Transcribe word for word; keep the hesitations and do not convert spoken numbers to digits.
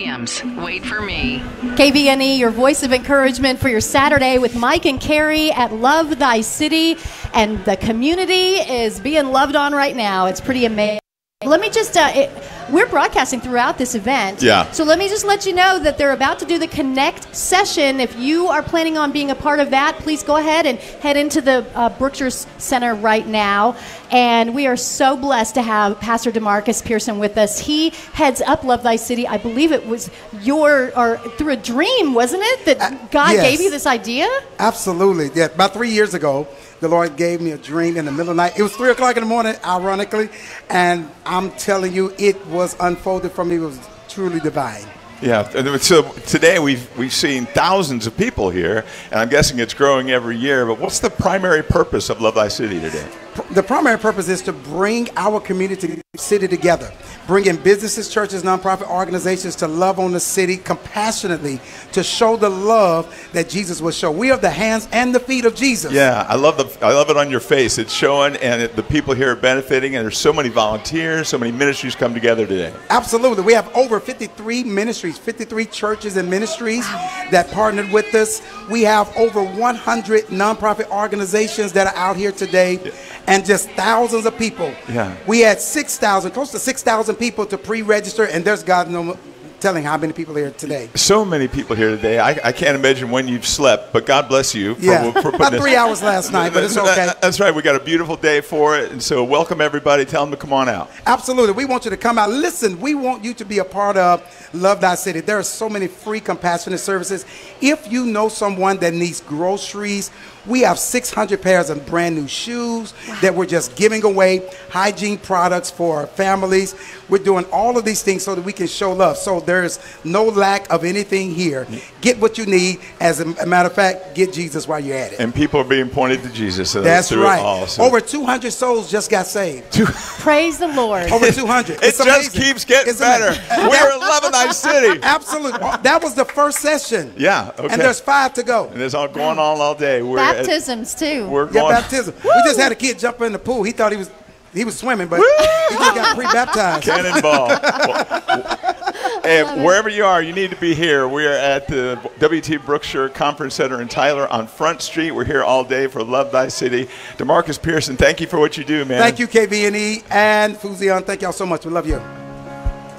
Jams. Wait for me. K V N E, your voice of encouragement for your Saturday with Mike and Carrie at Love Thy City. And the community is being loved on right now. It's pretty amazing. Let me just, uh, it, we're broadcasting throughout this event. Yeah. So let me just let you know that they're about to do the Connect session. If you are planning on being a part of that, please go ahead and head into the uh, Brookshire Center right now. And we are so blessed to have Pastor DeMarcus Pearson with us. He heads up Love Thy City. I believe it was your, or through a dream, wasn't it, that God yes. gave you this idea? Absolutely. Yeah. About three years ago, the Lord gave me a dream in the middle of the night. It was three o'clock in the morning, ironically, and I'm telling you, it was unfolded for me. It was truly divine. Yeah, so today we've we've seen thousands of people here, and I'm guessing it's growing every year. But what's the primary purpose of Love Thy City today? The primary purpose is to bring our community city together, bringing businesses, churches, nonprofit organizations to love on the city compassionately, to show the love that Jesus will show. We are the hands and the feet of Jesus. Yeah, I love the I love it on your face. It's showing, and it, the people here are benefiting, and there's so many volunteers, so many ministries come together today. Absolutely. We have over fifty-three ministries, fifty-three churches and ministries that partnered with us. We have over one hundred nonprofit organizations that are out here today. Yeah. And just thousands of people. Yeah. We had six thousand, close to six thousand people to pre-register, and there's God no telling how many people are here today. So many people here today. I, I can't imagine when you've slept, but God bless you. For, yeah, for about three hours last night, but it's okay. That's right. We got a beautiful day for it, and so welcome everybody. Tell them to come on out. Absolutely. We want you to come out. Listen, we want you to be a part of Love Thy City. There are so many free compassionate services. If you know someone that needs groceries, we have six hundred pairs of brand new shoes wow. that we're just giving away, hygiene products for our families. We're doing all of these things so that we can show love. So there's no lack of anything here. Get what you need. As a matter of fact, get Jesus while you're at it. And people are being pointed to Jesus. So that's right. All, so. Over two hundred souls just got saved. Praise the Lord. Over two hundred. It just amazing. keeps getting it's better. We're in Love Thy City. Absolutely. That was the first session. Yeah. Okay. And there's five to go. And there's all going on all day. We're Baptisms, at, too. We're yeah, going. baptism. Woo! We just had a kid jump in the pool. He thought he was he was swimming, but he just got pre-baptized. Cannonball. well, and wherever you are, you need to be here. We are at the W T Brookshire Conference Center in Tyler on Front Street. We're here all day for Love Thy City. DeMarcus Pearson, thank you for what you do, man. Thank you, K V N E and Fuzion. Thank y'all so much. We love you.